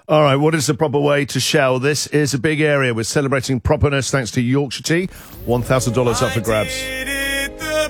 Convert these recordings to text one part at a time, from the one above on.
All right, what is the proper way to shower? This is a big area. We're celebrating properness thanks to Yorkshire Tea. $1,000 up for grabs. Did it the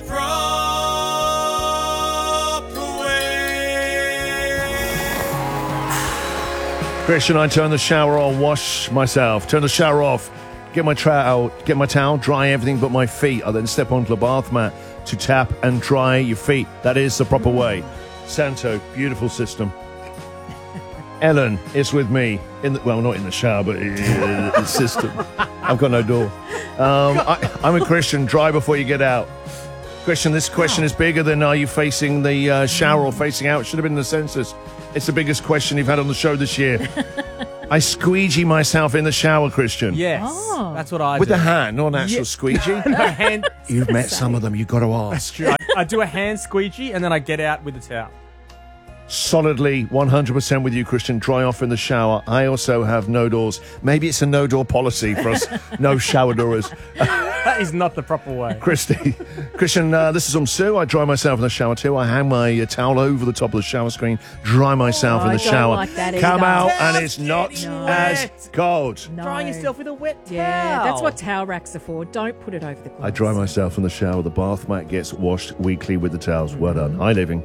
proper way. Christian, I turn the shower on, wash myself, turn the shower off, get my towel, dry everything but my feet. I then step onto the bath mat to tap and dry your feet. That is the proper way. Santo, beautiful system. Ellen is with me not in the shower, but in the system. I've got no door. I'm a Christian. Dry before you get out. Christian, this question is bigger than are you facing the shower or facing out? It should have been the census. It's the biggest question you've had on the show this year. I squeegee myself in the shower, Christian. Yes, that's what I do. With the hand, not an actual squeegee. No, hand. You've met some of them. You've got to ask. True. I do a hand squeegee and then I get out with the towel. Solidly 100% with you, Christian. Dry off in the shower. I also have no doors. Maybe it's a no door policy for us. No shower doors. That is not the proper way. Christian, this is Sue. I dry myself in the shower too. I hang my towel over the top of the shower screen, dry myself in the shower. Like that Come either. out and it's not as cold. No. Drying yourself with a wet towel. Yeah, that's what towel racks are for. Don't put it over the glass. I dry myself in the shower. The bath mat gets washed weekly with the towels. Well done. Hi, living.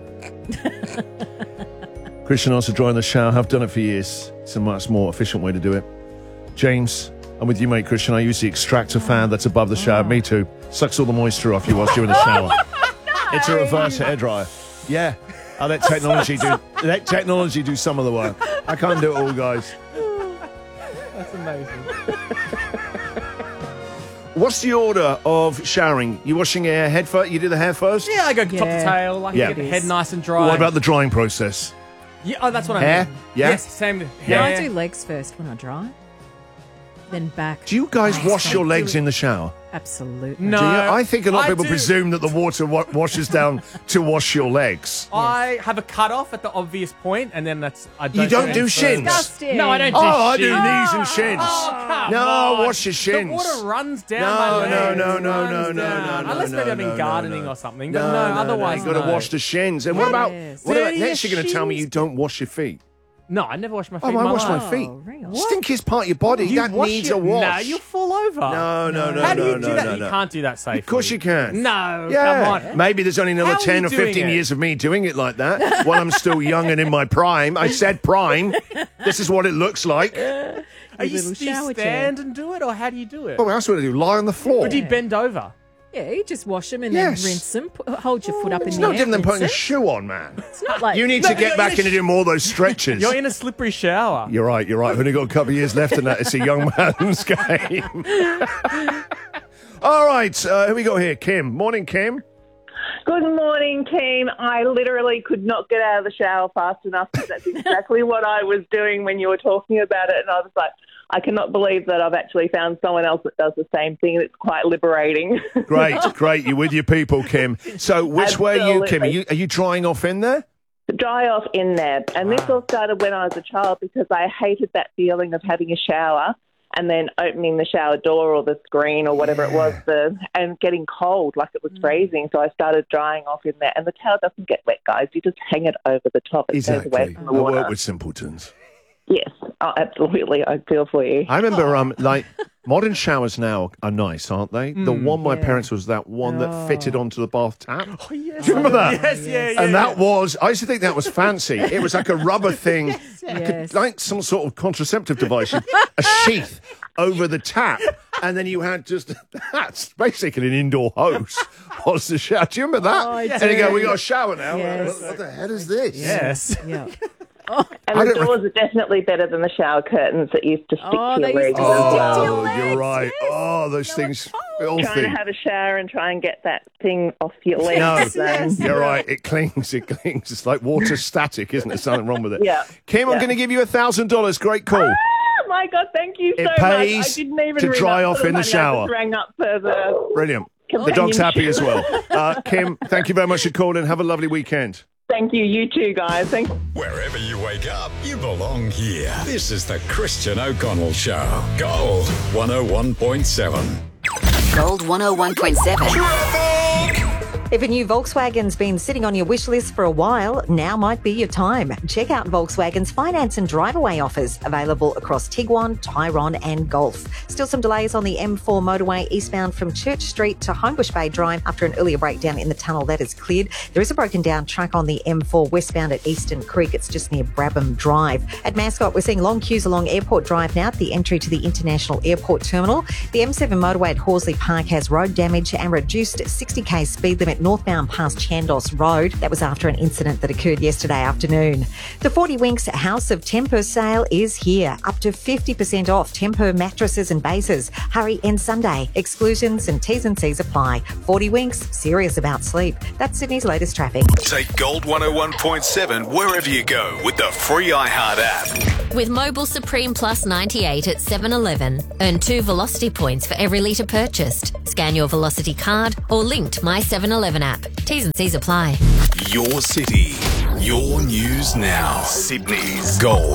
Christian also dry in the shower. I've done it for years. It's a much more efficient way to do it. James, I'm with you, mate, Christian. I use the extractor fan that's above the shower. Me too. Sucks all the moisture off you whilst you're in the shower. It's a reverse hairdryer. Yeah. I let technology do some of the work. I can't do it all, guys. That's amazing. What's the order of showering? You washing your head first? You do the hair first? Yeah, I go top to tail. I get the head nice and dry. What about the drying process? Yeah, that's what hair? I mean. Yeah? Yes, same. Yeah, Hair. I do legs first when I dry, then back. Do you guys wash your legs in the shower? Absolutely. No. Do you? I think a lot of people do. presume that the water washes down to wash your legs. I have a cut off at the obvious point, and then that's. You don't do shins? Disgusting. No, I don't do I shins. do knees and shins. Oh, come No, on. wash your shins. The water runs down No, my legs. no, Runs no. down. Unless maybe I've been gardening or something, but no, otherwise You've got to no. wash the shins. And what about next? You're going to tell me you don't wash your feet? No, I never wash my feet. Oh, in I my wash my life. feet. Really? Stinkiest part of your body. That wash needs your- a wash. No, you'll fall over. No. How do you do that? You can't do that safely. Of course you can. No, Yeah. come on. Maybe there's only another How are 10 you or doing 15 it? years of me doing it like that while I'm still young and in my prime. I said prime. This is what it looks like. Are you little do you shower stand and do it, or how do you do it? Oh, what else would I do? Lie on the floor? Or do you bend over? Yeah, you just wash them and Yes. then rinse them. Hold your foot up in It's the no air. different than putting a rinse it. shoe on, man. It's not like You need to get back into doing more of those stretches. You're in a slippery shower. You're right. We've only got a couple of years left in that. It's a young man's game. All right, who we got here? Kim. Morning, Kim. Good morning, team. I literally could not get out of the shower fast enough because that's exactly what I was doing when you were talking about it. And I was like, I cannot believe that I've actually found someone else that does the same thing. It's quite liberating. Great. You're with your people, Kim. So which way are you, Kim? Absolutely. Are you drying off in there? Dry off in there. And this all started when I was a child because I hated that feeling of having a shower and then opening the shower door or the screen or whatever it was and getting cold like it was freezing. So I started drying off in there. And the towel doesn't get wet, guys. You just hang it over the top. It stays away Exactly. from I the water. work with simpletons. Yes, absolutely. I feel for you. I remember, modern showers now are nice, aren't they? The one my parents was that one that fitted onto the bath tap. Oh, yes. Do you remember that? Yes, yeah. And that was, I used to think that was fancy. It was like a rubber thing, Yes. like some sort of contraceptive device, a sheath over the tap. And then you had that's basically an indoor hose. Was the shower. Do you remember that? Oh, I and you go, do. we got a shower now. Yes. What the hell is this? Yes. Yeah. And the doors are definitely better than the shower curtains that used to stick Oh, to they your used legs. to as stick to well. your Oh, legs, you're right. yes. Oh, those things Trying filthy. to have a shower and try and get that thing off your legs. No, you're right. It clings. It's like water static, isn't it? Something wrong with it. Yeah. Kim, I'm Yeah. going to give you $1,000. Great call. Oh my God, thank you so It much. I pays didn't even to ring dry up off for the in the money. I shower. just rang up for the Brilliant. The dog's happy as well. Kim, thank you very much for calling. Have a lovely weekend. Thank you. You too, guys. Thank you. Wherever you wake up, you belong here. This is the Christian O'Connell Show. Gold 101.7. Gold 101.7. If a new Volkswagen's been sitting on your wish list for a while, now might be your time. Check out Volkswagen's finance and drive-away offers available across Tiguan, Tyrone and Golf. Still some delays on the M4 motorway eastbound from Church Street to Homebush Bay Drive after an earlier breakdown in the tunnel. That is cleared. There is a broken down track on the M4 westbound at Eastern Creek. It's just near Brabham Drive. At Mascot, we're seeing long queues along Airport Drive now at the entry to the International Airport Terminal. The M7 motorway at Horsley Park has road damage and reduced 60k speed limit northbound past Chandos Road. That was after an incident that occurred yesterday afternoon. The 40 Winks House of Tempur sale is here. Up to 50% off Tempur mattresses and bases. Hurry end Sunday. Exclusions and T's and C's apply. 40 Winks, serious about sleep. That's Sydney's latest traffic. Take Gold 101.7 wherever you go with the free iHeart app. With Mobile Supreme Plus 98 at 7-Eleven, earn 2 Velocity points for every litre purchased. Scan your Velocity card or link to my 7-Eleven app. T's and C's apply. Your city, your news now. Sydney's Gold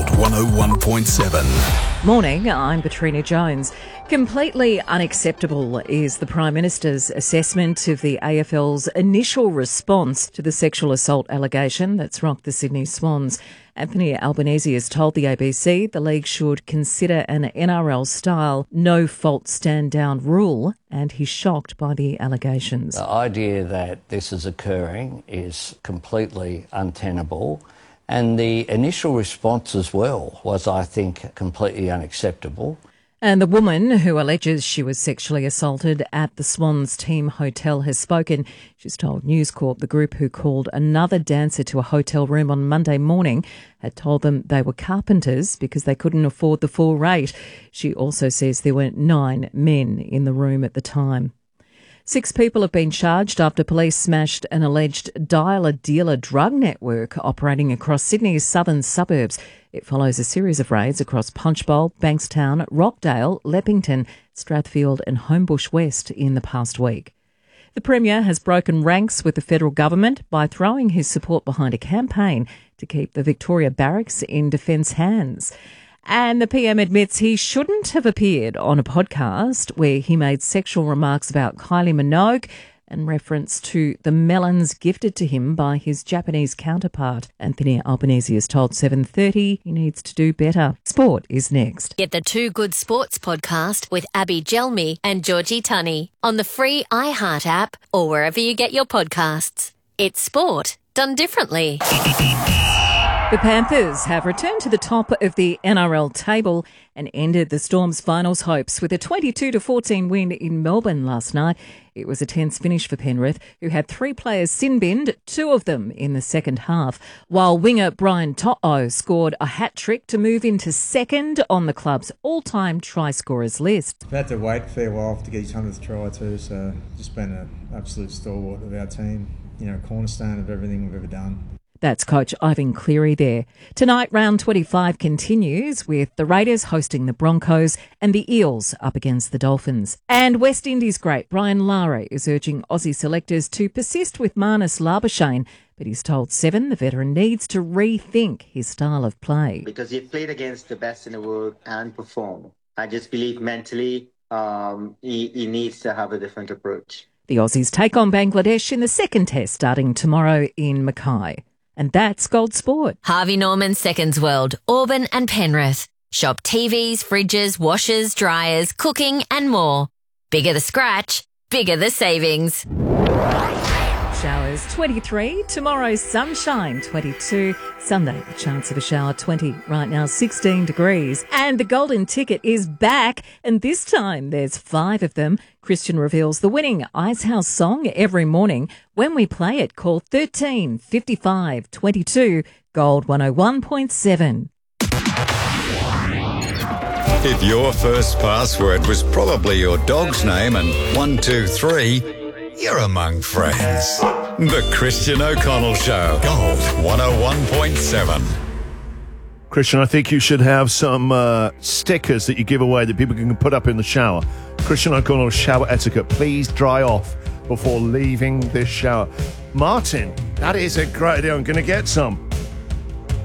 101.7. Morning, I'm Katrina Jones. Completely unacceptable is the Prime Minister's assessment of the AFL's initial response to the sexual assault allegation that's rocked the Sydney Swans. Anthony Albanese has told the ABC the league should consider an NRL-style no-fault stand-down rule, and he's shocked by the allegations. The idea that this is occurring is completely untenable. And the initial response as well was, I think, completely unacceptable. And the woman who alleges she was sexually assaulted at the Swans team hotel has spoken. She's told News Corp the group who called another dancer to a hotel room on Monday morning had told them they were carpenters because they couldn't afford the full rate. She also says there were 9 men in the room at the time. 6 people have been charged after police smashed an alleged dealer-dealer drug network operating across Sydney's southern suburbs. It follows a series of raids across Punchbowl, Bankstown, Rockdale, Leppington, Strathfield and Homebush West in the past week. The Premier has broken ranks with the federal government by throwing his support behind a campaign to keep the Victoria Barracks in Defence hands. And the PM admits he shouldn't have appeared on a podcast where he made sexual remarks about Kylie Minogue and reference to the melons gifted to him by his Japanese counterpart. Anthony Albanese has told 7:30 he needs to do better. Sport is next. Get the Two Good Sports podcast with Abby Gelmi and Georgie Tunney on the free iHeart app or wherever you get your podcasts. It's sport done differently. The Panthers have returned to the top of the NRL table and ended the Storm's finals hopes with a 22-14 win in Melbourne last night. It was a tense finish for Penrith, who had 3 players sin-binned, 2 of them in the second half, while winger Brian To'o scored a hat-trick to move into second on the club's all-time try-scorers list. We've had to wait a fair while to get his 100th try too, so just been an absolute stalwart of our team, cornerstone of everything we've ever done. That's coach Ivan Cleary there. Tonight, round 25 continues with the Raiders hosting the Broncos and the Eels up against the Dolphins. And West Indies great Brian Lara is urging Aussie selectors to persist with Marnus Labuschagne, but he's told 7 the veteran needs to rethink his style of play. Because he played against the best in the world and performed. I just believe mentally he needs to have a different approach. The Aussies take on Bangladesh in the second test starting tomorrow in Mackay. And that's Gold Sport. Harvey Norman Seconds World, Auburn and Penrith. Shop TVs, fridges, washers, dryers, cooking and more. Bigger the scratch, bigger the savings. Showers 23, tomorrow's sunshine 22, Sunday the chance of a shower 20, right now 16 degrees. And the golden ticket is back, and this time there's 5 of them. Christian reveals the winning Icehouse song every morning. When we play it, call 13 55 22, Gold 101.7. If your first password was probably your dog's name and 123, you're among friends. The Christian O'Connell Show. Gold 101.7. Christian, I think you should have some stickers that you give away that people can put up in the shower. Christian O'Connell shower etiquette. Please dry off before leaving this shower. Martin, that is a great idea. I'm going to get some.